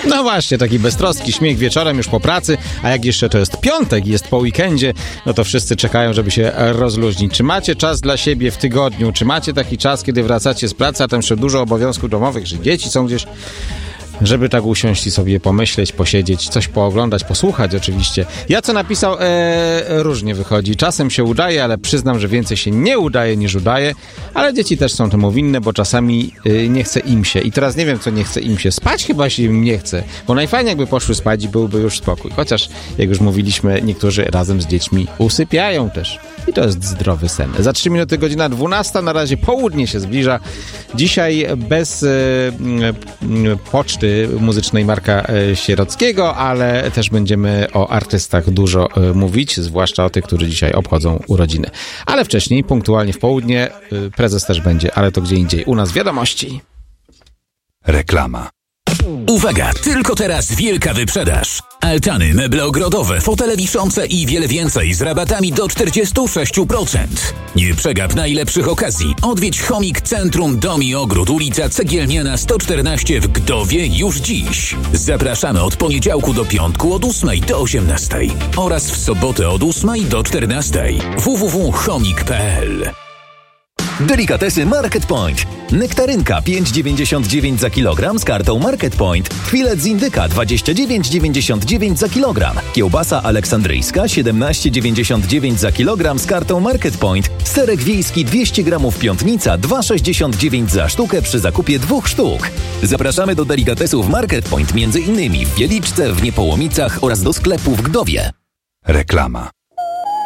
No właśnie, taki beztroski śmiech wieczorem już po pracy, a jak jeszcze to jest piątek, jest po weekendzie, no to wszyscy czekają, żeby się rozluźnić. Czy macie czas dla siebie w tygodniu? Czy macie taki czas, kiedy wracacie z pracy, a tam jeszcze dużo obowiązków domowych, że dzieci są gdzieś, żeby tak usiąść i sobie pomyśleć, posiedzieć, coś pooglądać, posłuchać oczywiście. Ja co napisał, różnie wychodzi. Czasem się udaje, ale przyznam, że więcej się nie udaje niż udaje, ale dzieci też są temu winne, bo czasami nie chce im się. I teraz nie wiem, co nie chce im się. Spać chyba się im nie chce, bo najfajniej jakby poszły spać i byłby już spokój. Chociaż, jak już mówiliśmy, niektórzy razem z dziećmi usypiają też. I to jest zdrowy sen. Za 3 minuty godzina 12, na razie południe się zbliża. Dzisiaj bez poczty muzycznej Marka Sierockiego, ale też będziemy o artystach dużo mówić, zwłaszcza o tych, którzy dzisiaj obchodzą urodziny. Ale wcześniej, punktualnie w południe, prezes też będzie, ale to gdzie indziej. U nas wiadomości. Reklama. Uwaga, tylko teraz wielka wyprzedaż. Altany, meble ogrodowe, fotele wiszące i wiele więcej z rabatami do 46%. Nie przegap najlepszych okazji. Odwiedź Chomik Centrum Dom i Ogród, ulica Cegielniana 114 w Gdowie już dziś. Zapraszamy od poniedziałku do piątku od 8 do 18 oraz w sobotę od 8 do 14. www.chomik.pl. Delikatesy Market Point. Nektarynka 5,99 za kilogram z kartą Market Point. Filet z indyka 29,99 za kilogram. Kiełbasa aleksandryjska 17,99 za kilogram z kartą Market Point. Serek wiejski 200 gramów Piątnica 2,69 za sztukę przy zakupie 2 sztuk. Zapraszamy do delikatesów Market Point, między innymi w Wieliczce, w Niepołomicach oraz do sklepu w Gdowie. Reklama.